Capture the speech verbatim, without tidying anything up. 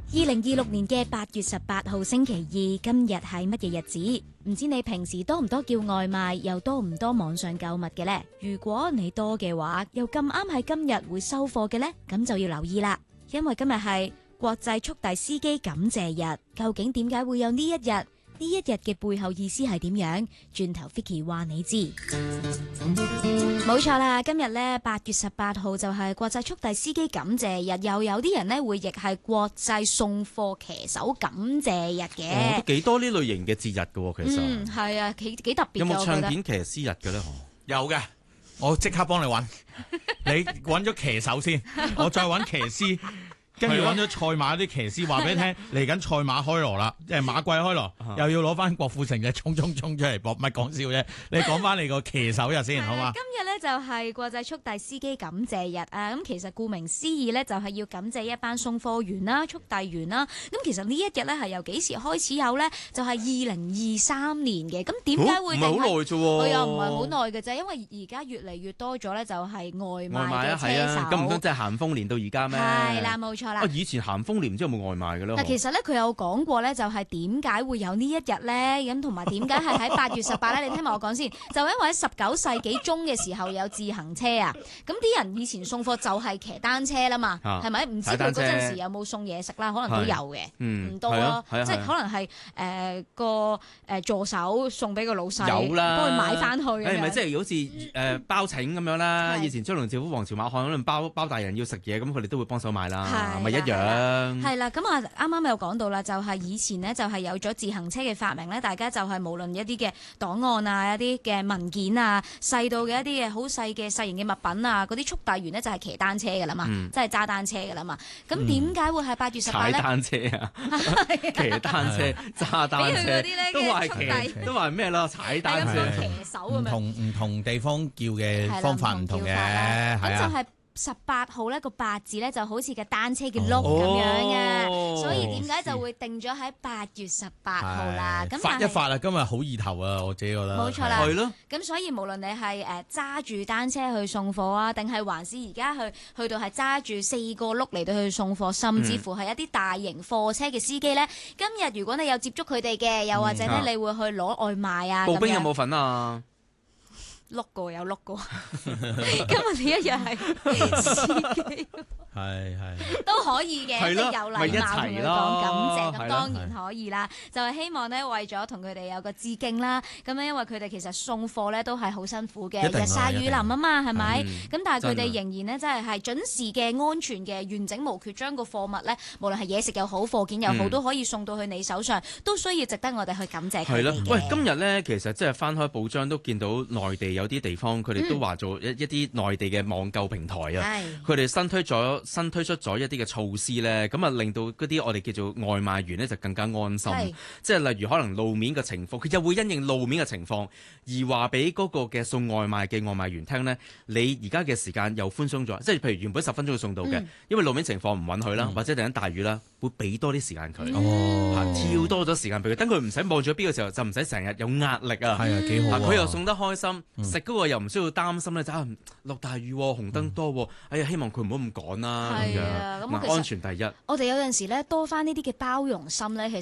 二零二六年嘅八月十八號星期二，今日係乜嘢日子？唔知你平時多唔多叫外賣，又多唔多網上購物嘅呢？如果你多嘅話，又咁啱喺今日會收貨嘅呢，咁就要留意啦，因為今日係國際速遞司機感謝日。究竟點解會有呢一日？呢一日嘅背後意思係點樣？轉頭 Vicky 話你知。冇錯啦，今日呢，八月十八號就係國際速遞司機感謝日，又有啲人呢會譯係國際送貨騎手感謝日嘅。 哦，都幾多呢類型嘅節日㗎喎，其實。 嗯，係啊，幾幾特別。 有冇唱片騎師日嘅咧？ 有嘅，我即刻幫你揾。你揾咗騎手先，我再揾騎師。跟住揾咗賽馬啲騎師，話俾你聽，嚟緊賽馬開鑼啦，即係馬季開鑼，又要攞翻郭富城嘅衝衝衝出嚟搏，唔係講笑啫。你講翻你個騎手日先，好嘛？ 今日咧就係國際速遞司機感謝日啊！咁其實顧名思義咧，就係要感謝一班送貨員啦、速遞員啦。咁其實呢一日咧係由幾時開始有咧？就係二零二三年嘅。咁點解會定係？ 唔係好耐啫喎。 佢又唔係好耐嘅啫，因為而家越嚟越多咗咧，就係外賣嘅車手。 咁唔通真係咸豐年到而家咩？ 係啦，冇錯啦。 啊，以前咸豐年唔知有冇外賣嘅咯？ 但其實咧，佢有講過咧，就係點解會有呢一日咧？咁同埋點解係喺八月十八咧？你聽埋我講先，就因為喺十九世紀中嘅時候有自行車啊。咁啲人以前送貨就係騎單車啦嘛，係咪？唔知佢嗰陣時有冇送嘢食啦？可能都有嘅，唔多咯。即係可能係誒個誒助手送俾個老細， 有啦， 幫佢買翻去。 誒咪即係好似誒包拯咁樣啦。以前張龍趙虎、王朝馬漢可能包包大人要食嘢，咁佢哋都會幫手買啦，咪一樣。 係啦，咁啊啱啱有講到啦，就係以前呢，就係有咗自行車嘅發明咧，大家就係無論一啲嘅檔案啊、一啲嘅文件啊、細到嘅一啲嘅好細嘅細型嘅物品啊，嗰啲速遞員呢，就係騎單車㗎啦嘛，即係揸單車㗎啦嘛。咁點解會係八月十八咧？ 踩單車啊，騎單車、揸單車，都話騎，都話咩咯？踩單車。 騎手咁樣。 唔同唔同地方叫嘅方法唔同嘅，係啊。 十八號呢個八字咧就好似個單車嘅轆咁樣嘅，哦、所以點解就會定咗喺八月十八號啦？咁發一發啊，今日好意頭啊，我自己覺得。 冇錯啦， 係咯。 咁所以無論你係誒揸住單車去送貨啊，定係還是而家去去到係揸住四個轆嚟到去送貨，甚至乎係一啲大型貨車嘅司機咧，嗯、今日如果你有接觸佢哋嘅，又或者咧、嗯、你會去攞外賣啊， 步兵有冇份啊？ 碌過有碌過，今日呢一樣係司機，係係都可以嘅，即係有禮貌同佢講感謝，咁當然可以啦。就係希望咧，為咗同佢哋有個致敬啦。咁樣因為佢哋其實送貨咧都係好辛苦嘅，日曬雨淋啊嘛，係咪？咁但係佢哋仍然咧，真係係準時嘅、安全嘅、完整無缺，將個貨物咧，無論係嘢食又好、貨件又好，都可以送到去你手上，都需要值得我哋去感謝佢哋嘅。 喂，今日咧其實即係翻開報章都見到內地有啲地方佢哋都話做一一啲內地嘅網購平台啊，佢哋、嗯、新推咗新推出咗一啲嘅措施咧，咁啊令到嗰啲我哋叫做外賣員咧就更加安心，是即係例如可能路面嘅情況，佢又會因應路面嘅情況而話俾嗰個嘅送外賣嘅外賣員聽咧，你而家嘅時間又寬鬆咗，即係譬如原本十分鐘就送到嘅，嗯、因為路面情況唔允許啦，嗯、或者突然間大雨啦，會俾多啲時間佢，哦、跳多咗時間俾佢，等佢唔使望住邊嘅時候就唔使成日有壓力啊， 係啊，幾好啊， 佢又送得開心，食嗰、嗯、個又唔需要擔心咧，就係落大雨，紅燈多，嗯、哎呀，希望佢唔好咁趕啦，咁樣，安全第一。 我哋有陣時咧多翻呢啲嘅包容心咧，其